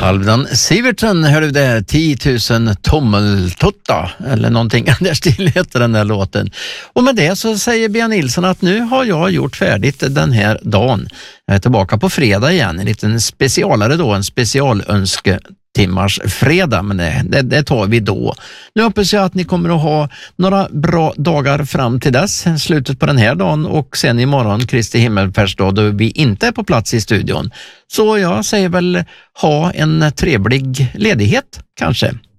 Halvdan Sivertsen, hör du det? 10 000 tommeltotta eller någonting där stil heter den där låten. Och med det så säger Bea Nilsson att nu har jag gjort färdigt den här dagen. Jag är tillbaka på fredag igen, en liten specialare då, en specialönsketimmars fredag, men det tar vi då. Nu hoppas jag att ni kommer att ha några bra dagar fram till dess, slutet på den här dagen och sen imorgon Kristi himmelfärdsdag då vi inte är på plats i studion. Så jag säger väl ha en trevlig ledighet kanske.